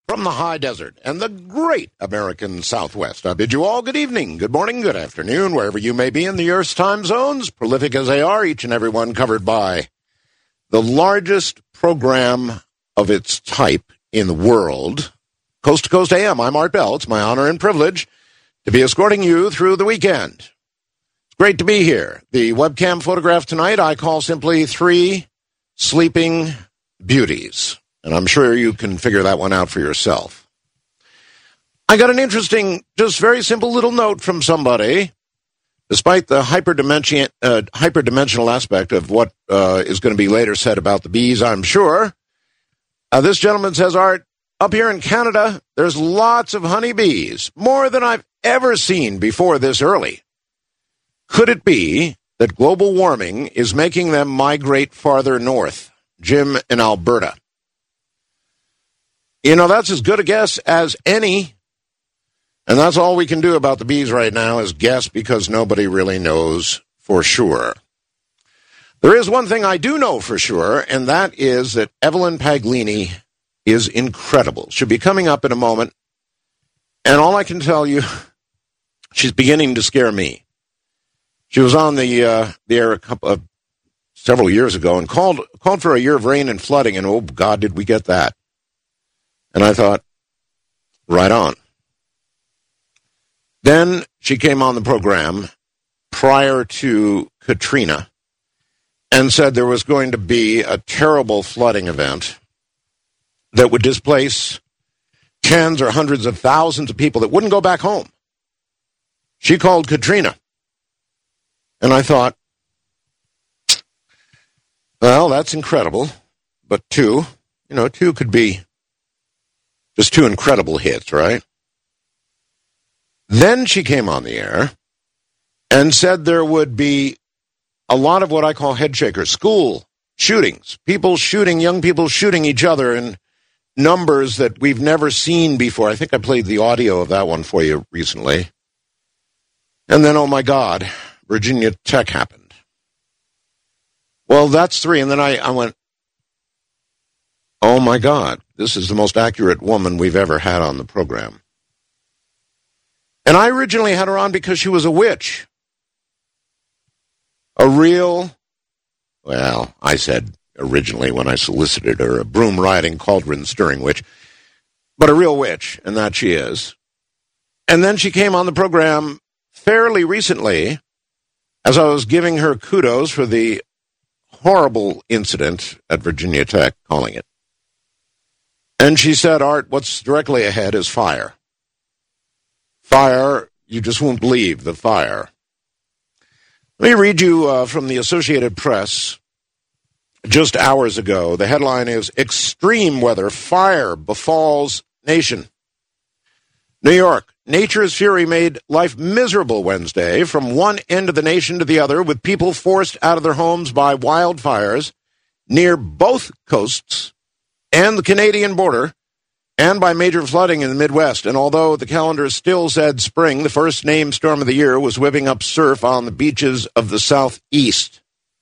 From the high desert and the great American Southwest, I bid you all good evening, good morning, good afternoon, wherever you may be in the Earth's time zones, prolific as they are, each and every one covered by the largest program of its type in the world. Coast to Coast AM, I'm Art Bell. It's my honor and privilege to be escorting you through the weekend. It's great to be here. The webcam photograph tonight I call simply Three Sleeping Beauties. And I'm sure you can figure that one out for yourself. I got an interesting, just very simple little note from somebody. Despite the hyperdimensional aspect of what is going to be later said about the bees, I'm sure, this gentleman says, Art, up here in Canada, there's lots of honeybees, more than I've ever seen before this early. Could it be that global warming is making them migrate farther north? Jim in Alberta. You know, that's as good a guess as any, and that's all we can do about the bees right now is guess because nobody really knows for sure. There is one thing I do know for sure, and that is that Evelyn Paglini is incredible. She'll be coming up in a moment, and all I can tell you, she's beginning to scare me. She was on the air several years ago and called for a year of rain and flooding, and oh, God, did we get that. And I thought, right on. Then she came on the program prior to Katrina and said there was going to be a terrible flooding event that would displace tens or hundreds of thousands of people that wouldn't go back home. She called Katrina. And I thought, well, that's incredible. But two could be just two incredible hits, right? Then she came on the air and said there would be a lot of what I call head shakers, school shootings, young people shooting each other in numbers that we've never seen before. I think I played the audio of that one for you recently. And then, oh my God, Virginia Tech happened. Well, that's three. And then I went, oh my God, this is the most accurate woman we've ever had on the program. And I originally had her on because she was a witch. I said originally when I solicited her, a broom-riding, cauldron-stirring witch, but a real witch, and that she is. And then she came on the program fairly recently as I was giving her kudos for the horrible incident at Virginia Tech, calling it. And she said, Art, what's directly ahead is fire. Fire, you just won't believe the fire. Let me read you from the Associated Press just hours ago. The headline is, Extreme Weather, Fire Befalls Nation. New York, nature's fury made life miserable Wednesday from one end of the nation to the other, with people forced out of their homes by wildfires near both coasts and the Canadian border, and by major flooding in the Midwest. And although the calendar still said spring, the first named storm of the year was whipping up surf on the beaches of the Southeast.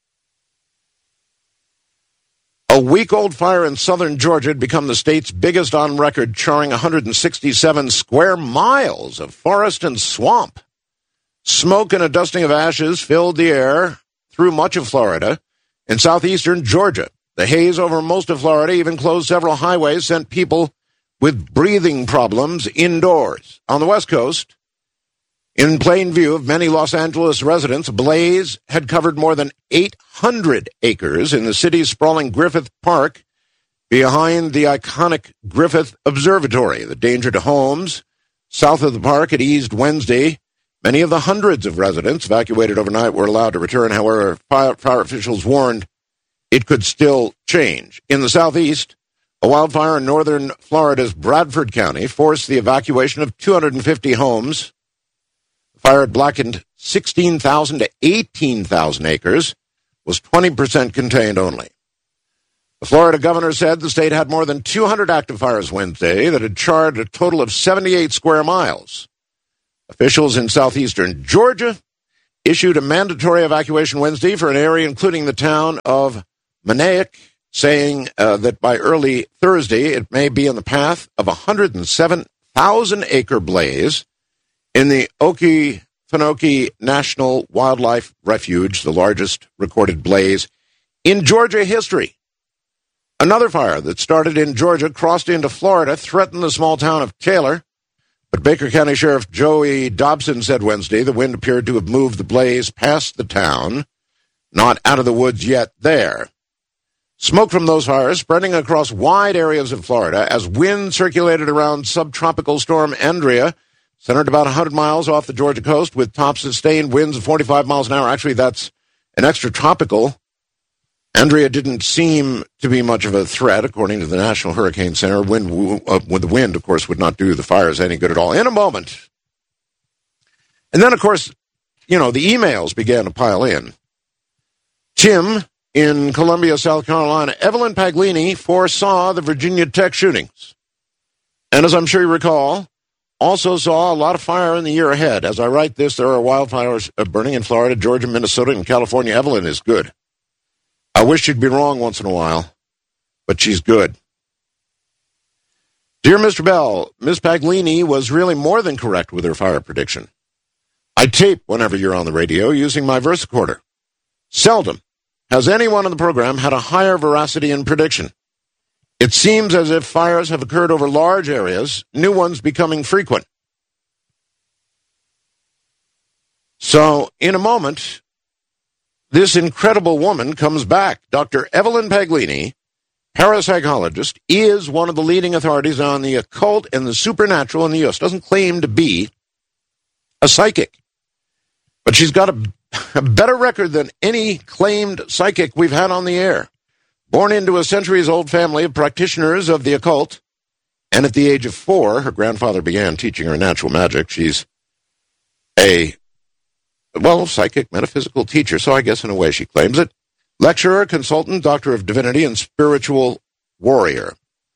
A week-old fire in southern Georgia had become the state's biggest on record, charring 167 square miles of forest and swamp. Smoke and a dusting of ashes filled the air through much of Florida and southeastern Georgia. The haze over most of Florida even closed several highways, sent people with breathing problems indoors. On the West Coast, in plain view of many Los Angeles residents, a blaze had covered more than 800 acres in the city's sprawling Griffith Park behind the iconic Griffith Observatory. The danger to homes south of the park had eased Wednesday. Many of the hundreds of residents evacuated overnight were allowed to return. However, fire officials warned it could still change. In the southeast, a wildfire in northern Florida's Bradford County forced the evacuation of 250 homes. The fire had blackened 16,000 to 18,000 acres, was 20% contained only. The Florida governor said the state had more than 200 active fires Wednesday that had charred a total of 78 square miles. Officials in southeastern Georgia issued a mandatory evacuation Wednesday for an area including the town of Manayuk saying that by early Thursday, it may be in the path of a 107,000-acre blaze in the Okefenokee National Wildlife Refuge, the largest recorded blaze in Georgia history. Another fire that started in Georgia crossed into Florida, threatened the small town of Taylor, but Baker County Sheriff Joey Dobson said Wednesday the wind appeared to have moved the blaze past the town, not out of the woods yet there. Smoke from those fires spreading across wide areas of Florida as wind circulated around subtropical storm Andrea, centered about 100 miles off the Georgia coast with top sustained winds of 45 miles an hour. Actually, that's an extratropical. Andrea didn't seem to be much of a threat, according to the National Hurricane Center. With the wind, of course, would not do the fires any good at all. In a moment. And then, of course, the emails began to pile in. Tim in Columbia, South Carolina, Evelyn Paglini foresaw the Virginia Tech shootings. And as I'm sure you recall, also saw a lot of fire in the year ahead. As I write this, there are wildfires burning in Florida, Georgia, Minnesota, and California. Evelyn is good. I wish she'd be wrong once in a while, but she's good. Dear Mr. Bell, Ms. Paglini was really more than correct with her fire prediction. I tape whenever you're on the radio using my VersaCorder. Seldom has anyone on the program had a higher veracity in prediction. It seems as if fires have occurred over large areas, new ones becoming frequent. So, in a moment, this incredible woman comes back. Dr. Evelyn Paglini, parapsychologist, is one of the leading authorities on the occult and the supernatural in the U.S. Doesn't claim to be a psychic, but she's got a better record than any claimed psychic we've had on the air. Born into a centuries-old family of practitioners of the occult, and at the age of 4, her grandfather began teaching her natural magic. She's a psychic, metaphysical teacher, so I guess in a way she claims it. Lecturer, consultant, doctor of divinity, and spiritual warrior.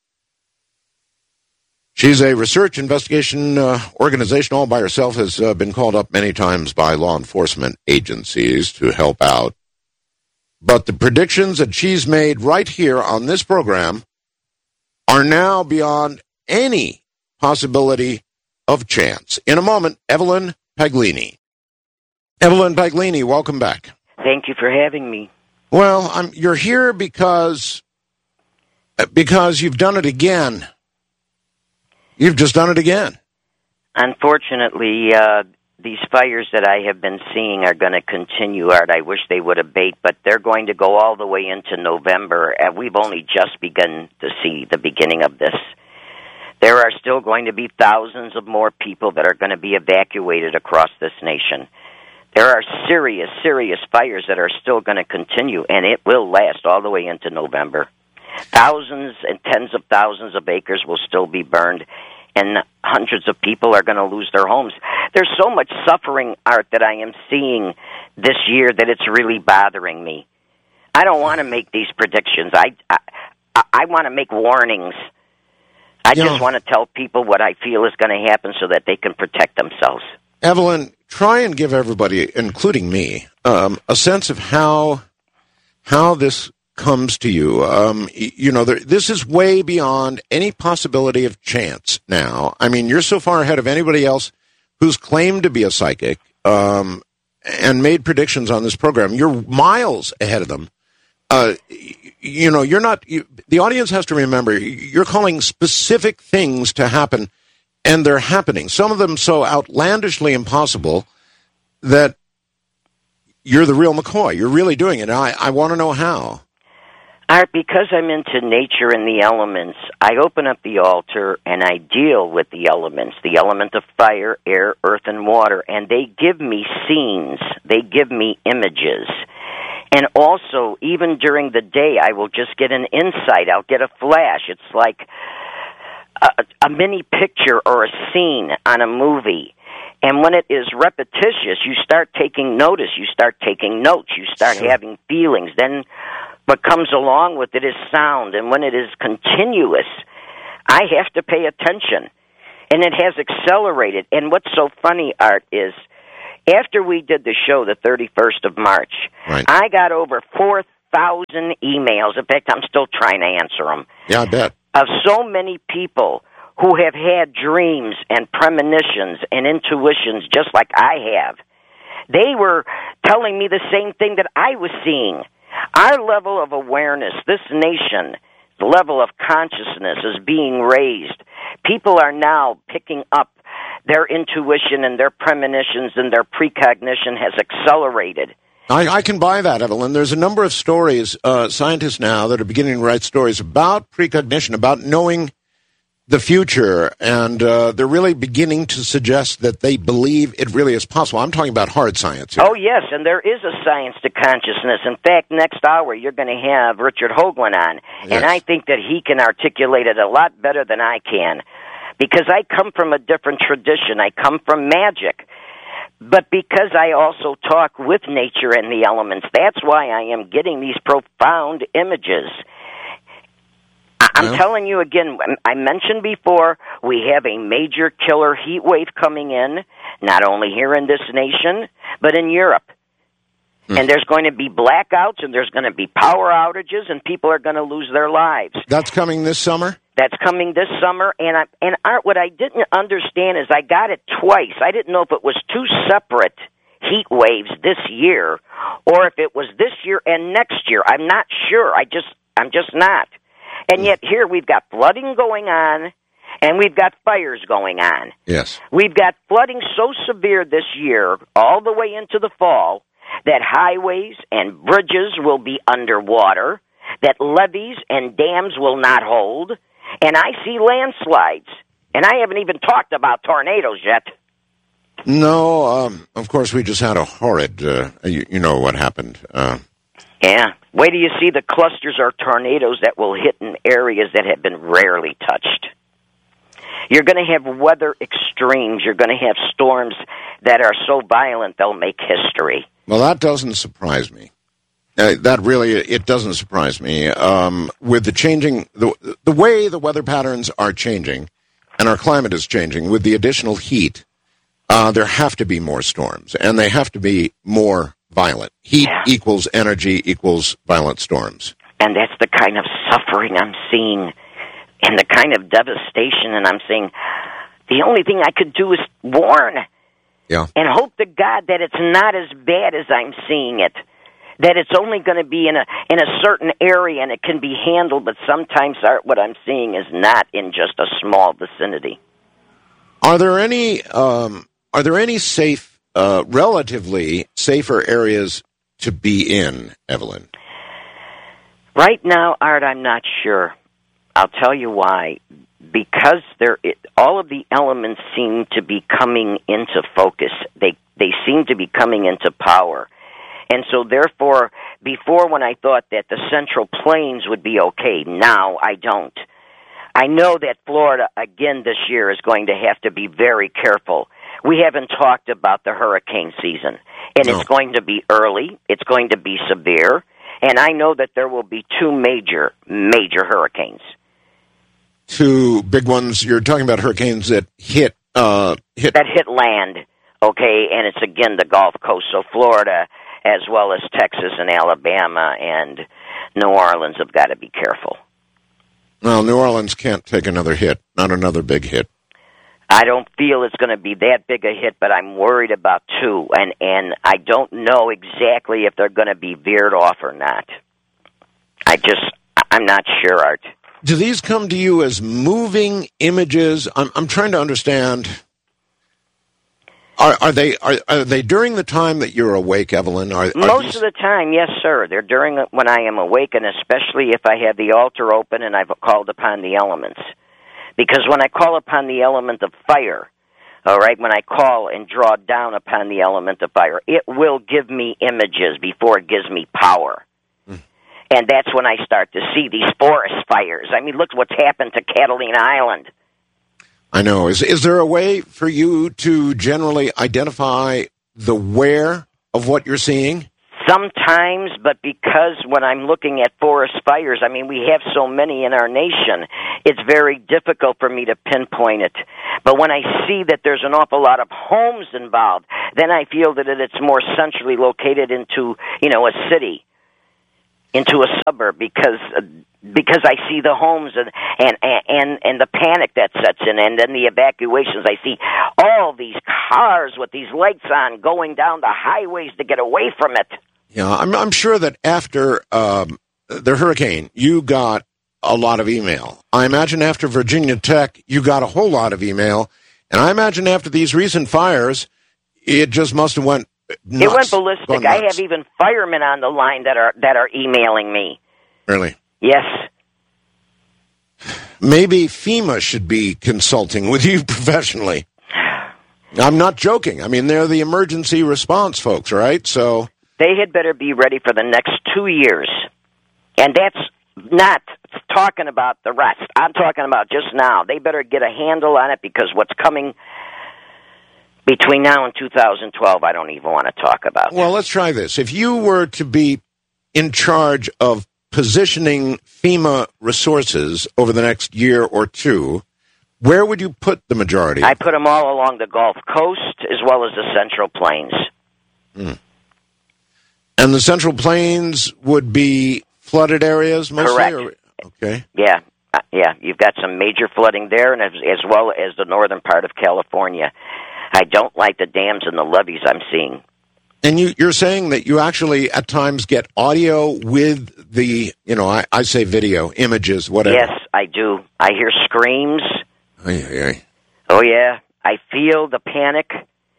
She's a research investigation organization all by herself, has been called up many times by law enforcement agencies to help out. But the predictions that she's made right here on this program are now beyond any possibility of chance. In a moment, Evelyn Paglini. Evelyn Paglini, welcome back. Thank you for having me. Well, you're here because you've done it again. You've just done it again. Unfortunately, these fires that I have been seeing are going to continue, Art. I wish they would abate, but they're going to go all the way into November, and we've only just begun to see the beginning of this. There are still going to be thousands of more people that are going to be evacuated across this nation. There are serious, serious fires that are still going to continue, and it will last all the way into November. Thousands and tens of thousands of acres will still be burned, and hundreds of people are going to lose their homes. There's so much suffering, Art, that I am seeing this year that it's really bothering me. I don't want to make these predictions. I want to make warnings. I just want to tell people what I feel is going to happen so that they can protect themselves. Evelyn, try and give everybody, including me, a sense of how this comes to you. This is way beyond any possibility of chance now. I mean, you're so far ahead of anybody else who's claimed to be a psychic and made predictions on this program. You're miles ahead of them. You're not. The audience has to remember you're calling specific things to happen, and they're happening. Some of them so outlandishly impossible that you're the real McCoy. You're really doing it. I want to know how. Art, because I'm into nature and the elements, I open up the altar and I deal with the elements, the element of fire, air, earth, and water, and they give me scenes. They give me images. And also, even during the day, I will just get an insight. I'll get a flash. It's like a mini picture or a scene on a movie. And when it is repetitious, you start taking notice. You start taking notes. You start having feelings. Then what comes along with it is sound. And when it is continuous, I have to pay attention. And it has accelerated. And what's so funny, Art, is after we did the show the 31st of March, right, I got over 1,000 emails. In fact, I'm still trying to answer them. Yeah, I bet. Of so many people who have had dreams and premonitions and intuitions just like I have. They were telling me the same thing that I was seeing. Our level of awareness, this nation, the level of consciousness is being raised. People are now picking up their intuition and their premonitions, and their precognition has accelerated. I can buy that, Evelyn. There's a number of stories, scientists now, that are beginning to write stories about precognition, about knowing the future, and they're really beginning to suggest that they believe it really is possible. I'm talking about hard science here. Oh, yes, and there is a science to consciousness. In fact, next hour you're going to have Richard Hoagland on, Yes. and I think that he can articulate it a lot better than I can, because I come from a different tradition. I come from magic. But because I also talk with nature and the elements, that's why I am getting these profound images. I'm telling you again, I mentioned before, we have a major killer heat wave coming in, not only here in this nation, but in Europe. And there's going to be blackouts, and there's going to be power outages, and people are going to lose their lives. That's coming this summer? That's coming this summer, and Art, what I didn't understand is I got it twice. I didn't know if it was two separate heat waves this year, or if it was this year and next year. I'm not sure. I'm just not. And yet here we've got flooding going on, and we've got fires going on. Yes. We've got flooding so severe this year, all the way into the fall, that highways and bridges will be underwater, that levees and dams will not hold, and I see landslides. And I haven't even talked about tornadoes yet. No, of course, we just had a horrid, you know what happened. Yeah. Wait till you see the clusters of tornadoes that will hit in areas that have been rarely touched. You're going to have weather extremes. You're going to have storms that are so violent they'll make history. Well, that doesn't surprise me. It doesn't surprise me. With the changing, the way the weather patterns are changing, and our climate is changing, with the additional heat, there have to be more storms, and they have to be more violent. Heat equals energy equals violent storms. And that's the kind of suffering I'm seeing, and the kind of devastation, and I'm saying, the only thing I could do is warn. Yeah. And hope to God that it's not as bad as I'm seeing it. That it's only going to be in a certain area and it can be handled, but sometimes what I'm seeing is not in just a small vicinity. Are there any safe, relatively safer areas to be in, Evelyn? Right now, Art, I'm not sure. I'll tell you why. Because all of the elements seem to be coming into focus. They seem to be coming into power. And so, therefore, before when I thought that the Central Plains would be okay, now I don't. I know that Florida, again, this year is going to have to be very careful. We haven't talked about the hurricane season. And It's going to be early. It's going to be severe. And I know that there will be two major hurricanes. Two big ones. You're talking about hurricanes that hit land, okay, and it's again the Gulf Coast, so Florida as well as Texas and Alabama and New Orleans have got to be careful. Well, New Orleans can't take another hit, not another big hit. I don't feel it's going to be that big a hit, but I'm worried about two, and I don't know exactly if they're going to be veered off or not. I'm not sure, Art. Do these come to you as moving images? I'm trying to understand. Are they during the time that you're awake, Evelyn? Most of the time, yes, sir. They're during when I am awake, and especially if I have the altar open and I've called upon the elements. Because when I call upon the element of fire, all right, when I call and draw down upon the element of fire, it will give me images before it gives me power. And that's when I start to see these forest fires. I mean, look what's happened to Catalina Island. I know. Is there a way for you to generally identify the where of what you're seeing? Sometimes, but because when I'm looking at forest fires, I mean, we have so many in our nation, it's very difficult for me to pinpoint it. But when I see that there's an awful lot of homes involved, then I feel that it's more centrally located into, a city. into a suburb because I see the homes and the panic that sets in, and then the evacuations. I see all these cars with these lights on going down the highways to get away from it. Yeah, I'm sure that after the hurricane, you got a lot of email. I imagine after Virginia Tech, you got a whole lot of email, and I imagine after these recent fires, it just must have went nuts. It went ballistic. I have even firemen on the line that are emailing me. Really? Yes. Maybe FEMA should be consulting with you professionally. I'm not joking. I mean, they're the emergency response folks, right? So they had better be ready for the next 2 years. And that's not talking about the rest. I'm talking about just now. They better get a handle on it, because what's coming between now and 2012, I don't even want to talk about. Well, let's try this. If you were to be in charge of positioning FEMA resources over the next year or two, where would you put the majority? I put them all along the Gulf Coast as well as the Central Plains. And the Central Plains would be flooded areas mostly? Correct. Okay. Yeah. You've got some major flooding there, and as well as the northern part of California. I don't like the dams and the levees I'm seeing. And you're saying that you actually at times get audio with the, I say video, images, whatever. Yes, I do. I hear screams. Aye. Oh, yeah. I feel the panic.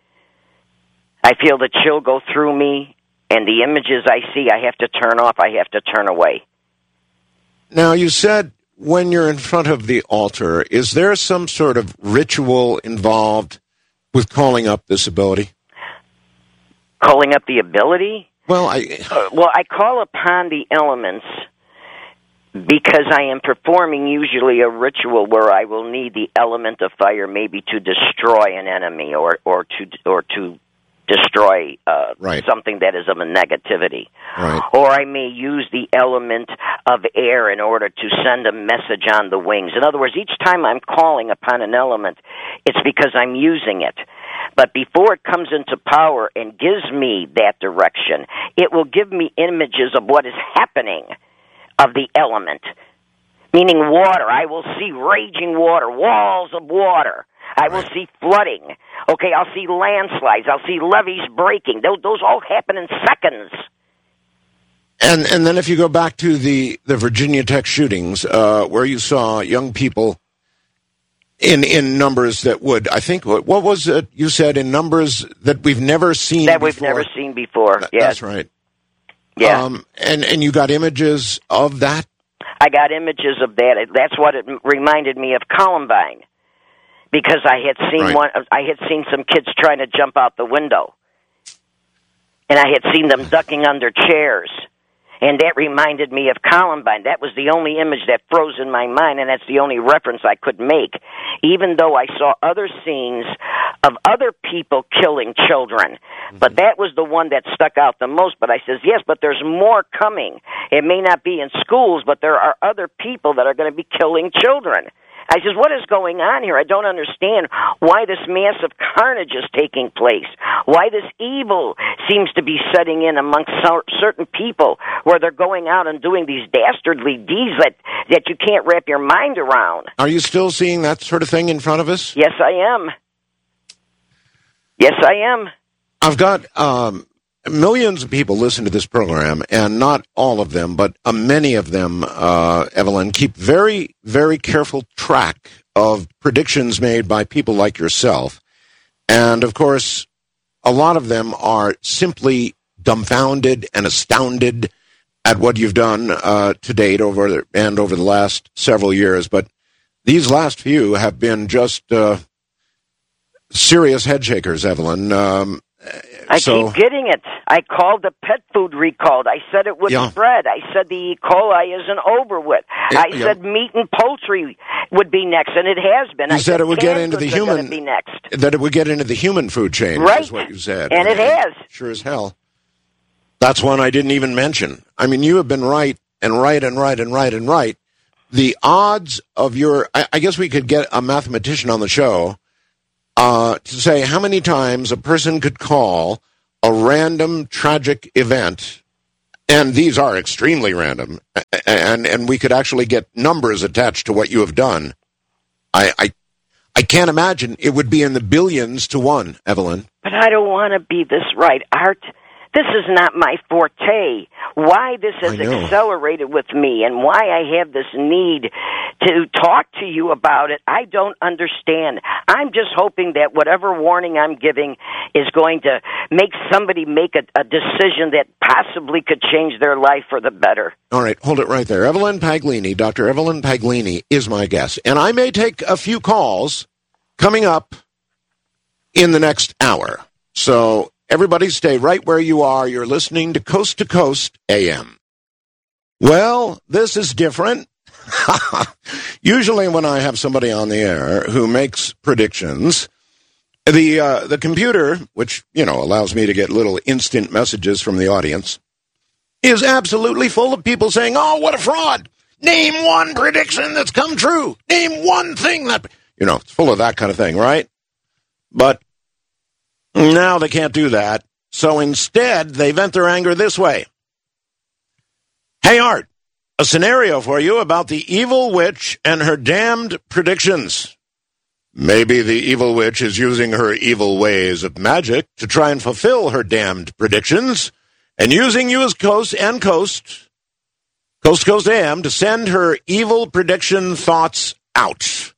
I feel the chill go through me. And the images I see, I have to turn off. I have to turn away. Now, you said when you're in front of the altar, is there some sort of ritual involved with calling up this ability? Calling up the ability? Well, I call upon the elements because I am performing usually a ritual where I will need the element of fire, maybe to destroy an enemy or to destroy something that is of a negativity. Right. Or I may use the element of air in order to send a message on the wings. In other words, each time I'm calling upon an element, it's because I'm using it. But before it comes into power and gives me that direction, it will give me images of what is happening of the element. Meaning water. I will see raging water, walls of water. I will see flooding. Okay, I'll see landslides. I'll see levees breaking. Those all happen in seconds. And then if you go back to the Virginia Tech shootings, where you saw young people in numbers that would, I think, what was it you said, in numbers that we've never seen before? That we've never seen before, yes. That's right. Yeah. And you got images of that? I got images of that. That's what it reminded me of Columbine. Because I had seen I had seen some kids trying to jump out the window, and I had seen them ducking under chairs, and that reminded me of Columbine. That was the only image that froze in my mind, and that's the only reference I could make. Even though I saw other scenes of other people killing children, but that was the one that stuck out the most. But I says, yes, but there's more coming. It may not be in schools, but there are other people that are going to be killing children. I says, what is going on here? I don't understand why this massive carnage is taking place, why this evil seems to be setting in amongst certain people where they're going out and doing these dastardly deeds that you can't wrap your mind around. Are you still seeing that sort of thing in front of us? Yes, I am. Yes, I am. I've got millions of people listen to this program, and not all of them, but many of them, Evelyn, keep very, very careful track of predictions made by people like yourself. And, of course, a lot of them are simply dumbfounded and astounded at what you've done to date over the last several years. But these last few have been just serious head shakers, Evelyn. I keep getting it. I called the pet food recalled. I said it would spread. I said the E. coli isn't over with. I said meat and poultry would be next, and it has been. You said it would get into the human. Be next. That it would get into the human food chain. Right. Is what you said, and it has. Sure as hell. That's one I didn't even mention. I mean, you have been right and right and right and right and right. The odds of your, I guess we could get a mathematician on the show to say how many times a person could call a random tragic event And these are extremely random, and we could actually get numbers attached to what you have done. I can't imagine it would be in the billions to one, Evelyn. But I don't want to be this right, Art. This is not my forte. Why this has accelerated with me and why I have this need to talk to you about it, I don't understand. I'm just hoping that whatever warning I'm giving is going to make somebody make a decision that possibly could change their life for the better. All right, hold it right there. Evelyn Paglini, Dr. Evelyn Paglini is my guest. And I may take a few calls coming up in the next hour. So everybody stay right where you are. You're listening to Coast AM. Well, this is different. Usually when I have somebody on the air who makes predictions, the computer, which, allows me to get little instant messages from the audience, is absolutely full of people saying, oh, what a fraud. Name one prediction that's come true. Name one thing that, it's full of that kind of thing, right? But now they can't do that. So instead, they vent their anger this way. Hey, Art, a scenario for you about the evil witch and her damned predictions. Maybe the evil witch is using her evil ways of magic to try and fulfill her damned predictions and using you as Coast AM to send her evil prediction thoughts out.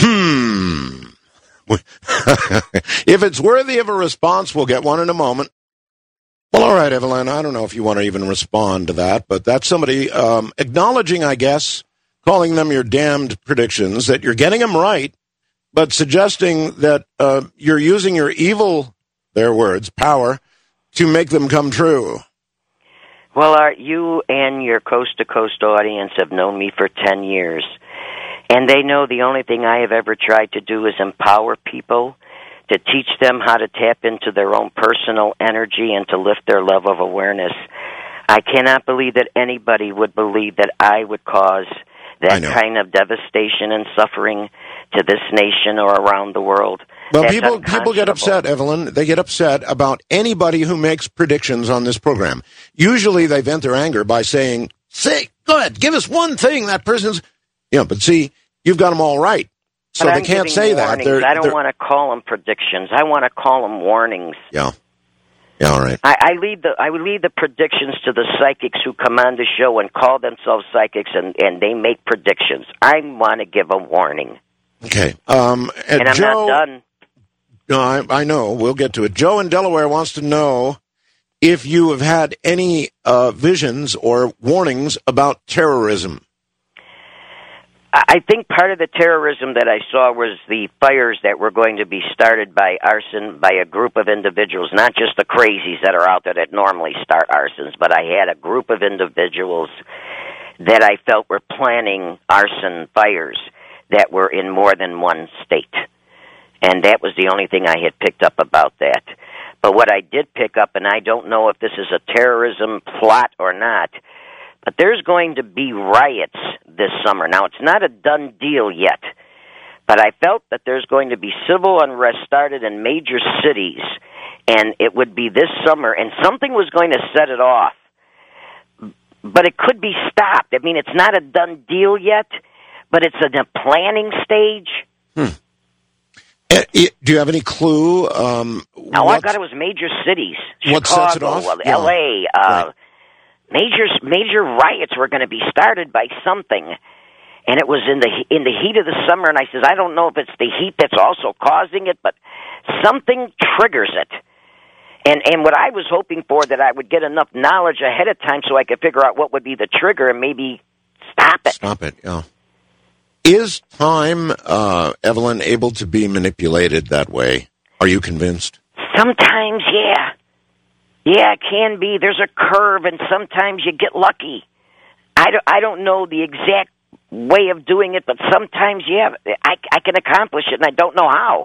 If it's worthy of a response, we'll get one in a moment. Well, all right, Evelyn, I don't know if you want to even respond to that, but that's somebody acknowledging, I guess, calling them your damned predictions, that you're getting them right, but suggesting that you're using your evil, their words, power, to make them come true. Well, Art, you and your coast-to-coast audience have known me for 10 years, and they know the only thing I have ever tried to do is empower people, to teach them how to tap into their own personal energy and to lift their level of awareness. I cannot believe that anybody would believe that I would cause that kind of devastation and suffering to this nation or around the world. Well, people get upset, Evelyn. They get upset about anybody who makes predictions on this program. Usually they vent their anger by saying, go ahead, give us one thing that person's... but see, you've got them all right. So they can't say that. I don't want to call them predictions. I want to call them warnings. Yeah, all right. I leave the predictions to the psychics who come on the show and call themselves psychics, and they make predictions. I want to give a warning. Okay. And I'm Joe, not done. No, I know. We'll get to it. Joe in Delaware wants to know if you have had any visions or warnings about terrorism. I think part of the terrorism that I saw was the fires that were going to be started by arson by a group of individuals, not just the crazies that are out there that normally start arsons, but I had a group of individuals that I felt were planning arson fires that were in more than one state. And that was the only thing I had picked up about that. But what I did pick up, and I don't know if this is a terrorism plot or not, but there's going to be riots this summer. Now, it's not a done deal yet, but I felt that there's going to be civil unrest started in major cities, and it would be this summer, and something was going to set it off. But it could be stopped. I mean, it's not a done deal yet, but it's in a planning stage. Do you have any clue? All I got it was major cities. What Chicago, sets it off? L.A., right. Major riots were going to be started by something, and it was in the heat of the summer. And I says, I don't know if it's the heat that's also causing it, but something triggers it. And what I was hoping for, that I would get enough knowledge ahead of time so I could figure out what would be the trigger and maybe stop it. Stop it. Yeah. Is time, Evelyn, able to be manipulated that way? Are you convinced? Sometimes, yeah. Yeah, it can be. There's a curve, and sometimes you get lucky. I don't know the exact way of doing it, but sometimes, yeah, I can accomplish it, and I don't know how.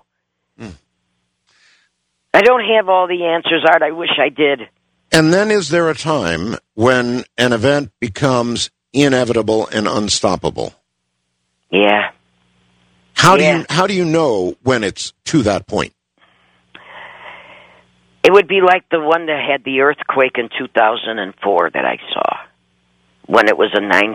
I don't have all the answers, Art. I wish I did. And then is there a time when an event becomes inevitable and unstoppable? Yeah. How do you know when it's to that point? It would be like the one that had the earthquake in 2004 that I saw, when it was a